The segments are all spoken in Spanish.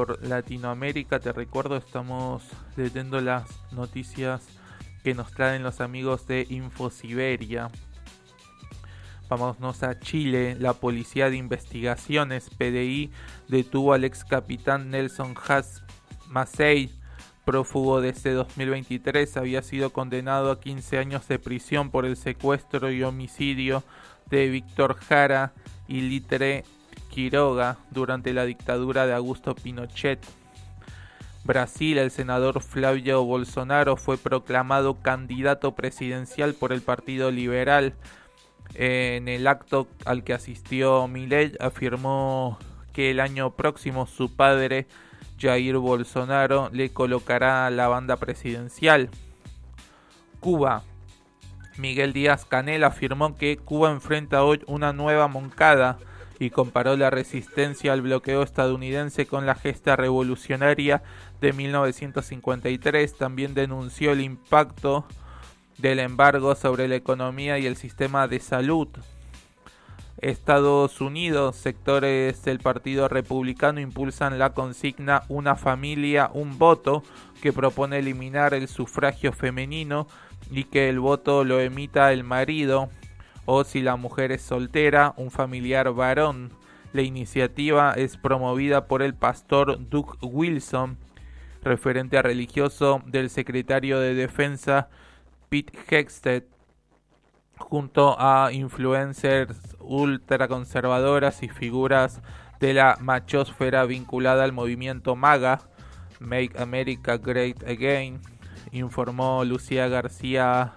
por Latinoamérica. Te recuerdo, estamos leyendo las noticias que nos traen los amigos de Infosiberia. Vámonos a Chile. La Policía de Investigaciones, PDI, detuvo al ex capitán Nelson Haas Massey, prófugo desde 2023. Había sido condenado a 15 años de prisión por el secuestro y homicidio de Víctor Jara y Litre Quiroga durante la dictadura de Augusto Pinochet. Brasil, el senador Flávio Bolsonaro fue proclamado candidato presidencial por el Partido Liberal. En el acto al que asistió Milei, afirmó que el año próximo su padre, Jair Bolsonaro, le colocará la banda presidencial. Cuba. Miguel Díaz-Canel afirmó que Cuba enfrenta hoy una nueva Moncada y comparó la resistencia al bloqueo estadounidense con la gesta revolucionaria de 1953. También denunció el impacto del embargo sobre la economía y el sistema de salud. Estados Unidos, sectores del Partido Republicano impulsan la consigna Una familia, un voto, que propone eliminar el sufragio femenino y que el voto lo emita el marido, o si la mujer es soltera, un familiar varón. La iniciativa es promovida por el pastor Doug Wilson, referente religioso del secretario de Defensa Pete Hegseth, junto a influencers ultraconservadoras y figuras de la machosfera vinculada al movimiento MAGA, Make America Great Again, informó Lucía García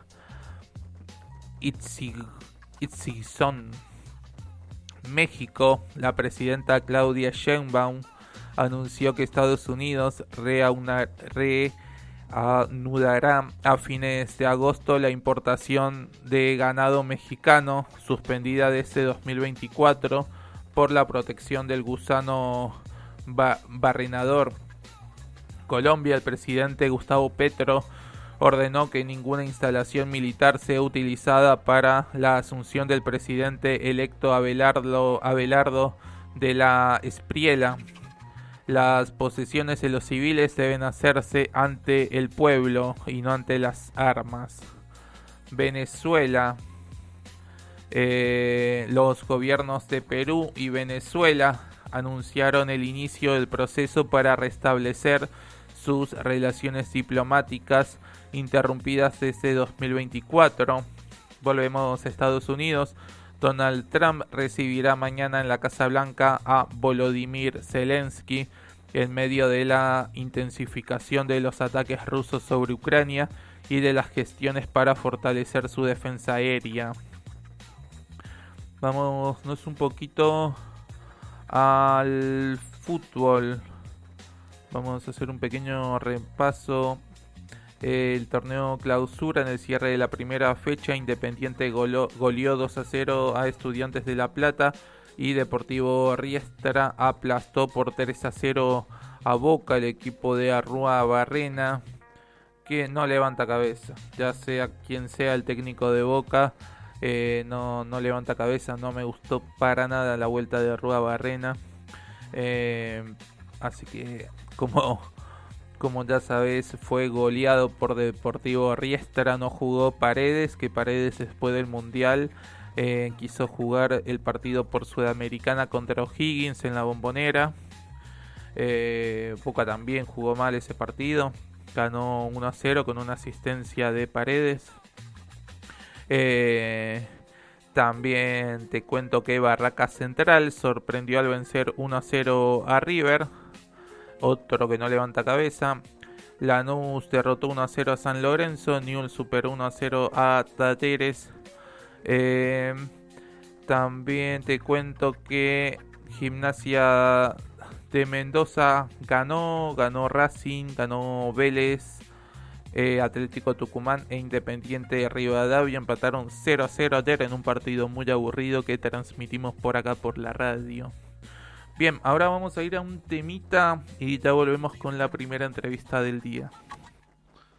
Itzigson. México, la presidenta Claudia Sheinbaum anunció que Estados Unidos reanudará a fines de agosto la importación de ganado mexicano, suspendida desde 2024 por la protección del gusano barrenador. Colombia, el presidente Gustavo Petro ordenó que ninguna instalación militar sea utilizada para la asunción del presidente electo Abelardo de la Espriella. Las posesiones de los civiles deben hacerse ante el pueblo y no ante las armas. Venezuela. Los gobiernos de Perú y Venezuela anunciaron el inicio del proceso para restablecer sus relaciones diplomáticas interrumpidas desde 2024. Volvemos a Estados Unidos. Donald Trump recibirá mañana en la Casa Blanca a Volodymyr Zelensky en medio de la intensificación de los ataques rusos sobre Ucrania y de las gestiones para fortalecer su defensa aérea. Vámonos un poquito al fútbol. Vamos a hacer un pequeño repaso. El torneo clausura, en el cierre de la primera fecha, Independiente goleó 2-0 a Estudiantes de La Plata y Deportivo Riestra aplastó por 3-0 a Boca, el equipo de Arrua Barrena, que no levanta cabeza. Ya sea quien sea el técnico de Boca, no levanta cabeza. No me gustó para nada la vuelta de Arrua Barrena. Así que como ya sabes, fue goleado por Deportivo Riestra. No jugó Paredes, que Paredes después del Mundial quiso jugar el partido por Sudamericana contra O'Higgins en la Bombonera. Boca también jugó mal ese partido. Ganó 1-0 con una asistencia de Paredes. También te cuento que Barracas Central sorprendió al vencer 1-0 a River. Otro que no levanta cabeza. Lanús derrotó 1-0 a San Lorenzo. Newell's superó 1-0 a Talleres. También te cuento que Gimnasia de Mendoza ganó Racing, ganó Vélez, Atlético Tucumán e Independiente de Rivadavia empataron 0-0 ayer en un partido muy aburrido que transmitimos por acá por la radio. Bien, ahora vamos a ir a un temita y ya volvemos con la primera entrevista del día.